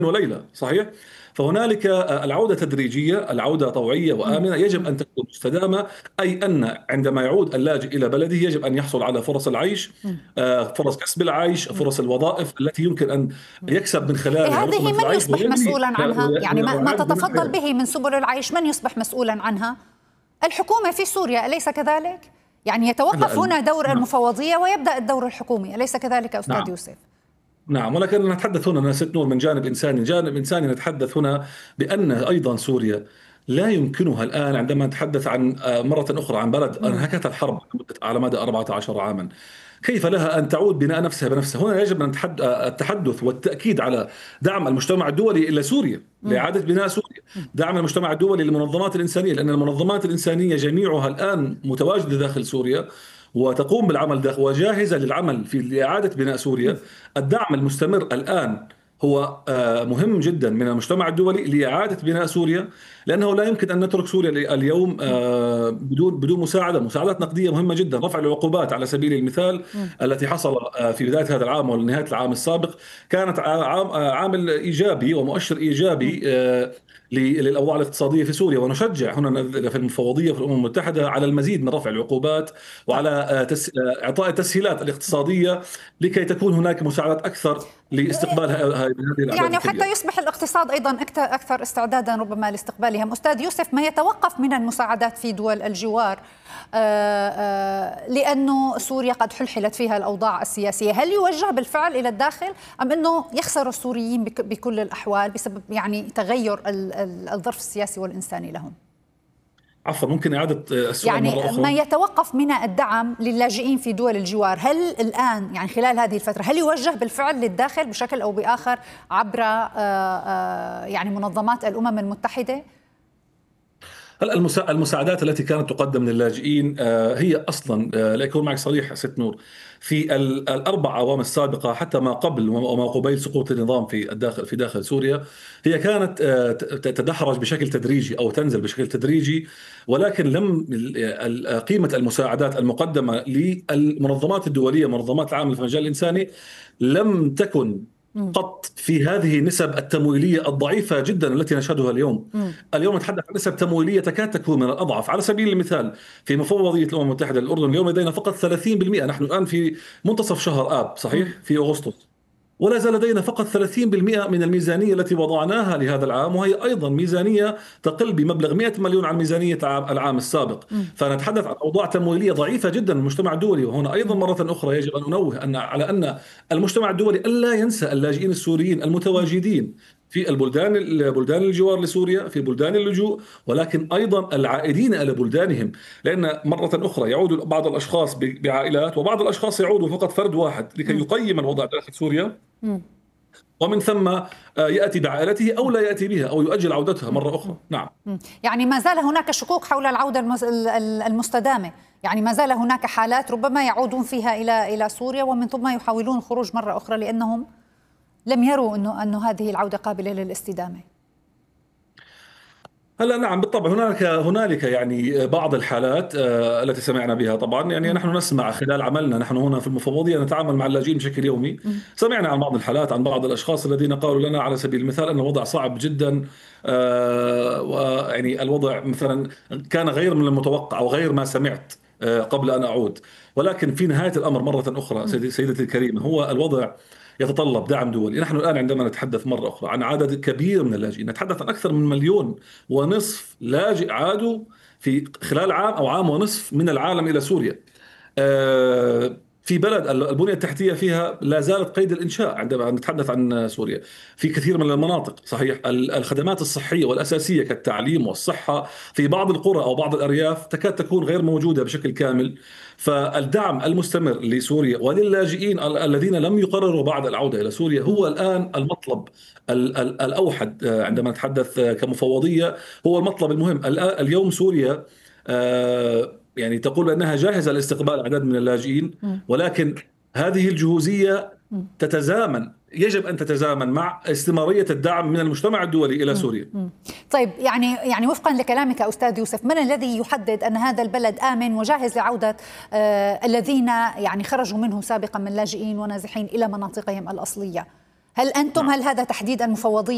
وليلة، صحيح؟ فهنالك العودة تدريجية، العودة طوعية وآمنة، يجب أن تكون مستدامة. أي أن عندما يعود اللاجئ إلى بلده يجب أن يحصل على فرص العيش، فرص كسب العيش، فرص الوظائف التي يمكن أن يكسب من خلالها هذه لقمة من العيش يصبح مسؤولا عنها؟ يعني ما وإعادة بناء تتفضل الحياة. به من سبل العيش، من يصبح مسؤولا عنها؟ الحكومة في سوريا، أليس كذلك؟ يعني يتوقف هنا دور نعم. المفوضية ويبدأ الدور الحكومي، أليس كذلك أستاذ نعم. يوسف؟ نعم، ولكن نتحدث هنا ست نور من جانب إنساني، جانب إنساني نتحدث هنا بأن أيضا سوريا لا يمكنها الآن، عندما نتحدث عن مرة أخرى عن بلد أنهكت الحرب على مدى 14 عاما، كيف لها أن تعود بناء نفسها بنفسها؟ هنا يجب أن التحدث والتأكيد على دعم المجتمع الدولي إلى سوريا لإعادة بناء سوريا، دعم المجتمع الدولي للمنظمات الإنسانية، لأن المنظمات الإنسانية جميعها الآن متواجدة داخل سوريا وتقوم بالعمل داخل وجاهزة للعمل في إعادة بناء سوريا. الدعم المستمر الآن هو مهم جدا من المجتمع الدولي لإعادة بناء سوريا، لأنه لا يمكن أن نترك سوريا اليوم بدون مساعدات نقدية مهمة جدا. رفع العقوبات على سبيل المثال التي حصل في بداية هذا العام ونهاية العام السابق كانت عامل إيجابي ومؤشر إيجابي للأوضاع الاقتصادية في سوريا، ونشجع هنا في المفوضية في الأمم المتحدة على المزيد من رفع العقوبات وعلى إعطاء التسهيلات الاقتصادية لكي تكون هناك مساعدات أكثر لاستقبال هذه الأعداد يعني الكبيرة. حتى يصبح الاقتصاد أيضا أكثر استعدادا ربما لاستقبالهم. أستاذ يوسف، ما يتوقف من المساعدات في دول الجوار لأنه سوريا قد حلحلت فيها الأوضاع السياسية، هل يوجه بالفعل إلى الداخل أم أنه يخسر السوريين بكل الأحوال بسبب يعني تغير الظرف السياسي والإنساني لهم؟ عفوا، ممكن إعادة السؤال يعني مرة أخرى؟ ما يتوقف من الدعم للاجئين في دول الجوار، هل الآن يعني خلال هذه الفترة هل يوجه بالفعل للداخل بشكل أو بآخر عبر يعني منظمات الأمم المتحدة؟ هلا المساعدات التي كانت تقدم للاجئين هي اصلا لاكون معك صريح ست نور، في الاربع اعوام السابقه حتى ما قبل وما قبيل سقوط النظام في داخل سوريا، هي كانت تتدحرج بشكل تدريجي او تنزل بشكل تدريجي، ولكن لم قيمه المساعدات المقدمه للمنظمات الدوليه، منظمات العامه في المجال الانساني، لم تكن قط في هذه النسب التمويلية الضعيفة جدا التي نشهدها اليوم. اليوم نتحدث عن نسب تمويلية تكاد تكون من الأضعف. على سبيل المثال في مفوضية الأمم المتحدة للأردن اليوم لدينا فقط 30%. نحن الآن في منتصف شهر آب، صحيح، في أغسطس، ولا زال لدينا فقط 30% من الميزانية التي وضعناها لهذا العام، وهي أيضا ميزانية تقل بمبلغ 100 مليون عن ميزانية العام السابق. فنتحدث عن أوضاع تمويلية ضعيفة جدا من المجتمع الدولي. وهنا أيضا مرة أخرى يجب أن ننوه على أن المجتمع الدولي ألا ينسى اللاجئين السوريين المتواجدين في بلدان الجوار لسوريا، في بلدان اللجوء، ولكن أيضا العائدين إلى بلدانهم، لأن مرة أخرى يعود بعض الأشخاص بعائلات وبعض الأشخاص يعود فقط فرد واحد لكي يقيم الوضع داخل سوريا، ومن ثم يأتي بعائلته أو لا يأتي بها أو يؤجل عودتها مرة أخرى. نعم. يعني ما زال هناك شكوك حول العودة المستدامة، يعني ما زال هناك حالات ربما يعودون فيها إلى سوريا ومن ثم يحاولون الخروج مرة أخرى لأنهم لم يروا أنه هذه العودة قابلة للاستدامة. هلا نعم بالطبع، هنالك يعني بعض الحالات التي سمعنا بها. طبعا يعني نحن نسمع خلال عملنا، نحن هنا في المفوضية نتعامل مع اللاجئين بشكل يومي. سمعنا عن بعض الحالات، عن بعض الأشخاص الذين قالوا لنا على سبيل المثال أن الوضع صعب جدا، ويعني الوضع مثلا كان غير من المتوقع أو غير ما سمعت قبل أن أعود. ولكن في نهاية الأمر مرة أخرى سيدتي الكريمة، هو الوضع يتطلب دعم دولي. نحن الآن عندما نتحدث مرة أخرى عن عدد كبير من اللاجئين، نتحدث عن أكثر من 1.5 مليون لاجئ عادوا في خلال عام أو عام ونصف من العالم إلى سوريا، في بلد البنية التحتية فيها لا زالت قيد الإنشاء. عندما نتحدث عن سوريا في كثير من المناطق، صحيح، الخدمات الصحية والأساسية كالتعليم والصحة في بعض القرى أو بعض الأرياف تكاد تكون غير موجودة بشكل كامل. فالدعم المستمر لسوريا وللاجئين الذين لم يقرروا بعد العودة إلى سوريا هو الآن المطلب الأوحد. عندما نتحدث كمفوضية هو المطلب المهم. اليوم سوريا يعني تقول أنها جاهزة لاستقبال أعداد من اللاجئين، ولكن هذه الجهوزية يجب أن تتزامن مع استمرارية الدعم من المجتمع الدولي إلى سوريا. طيب، يعني وفقا لكلامك أستاذ يوسف، من الذي يحدد أن هذا البلد آمن وجاهز لعودة الذين يعني خرجوا منه سابقا من لاجئين ونازحين إلى مناطقهم الأصلية؟ هل هذا تحديد المفوضية؟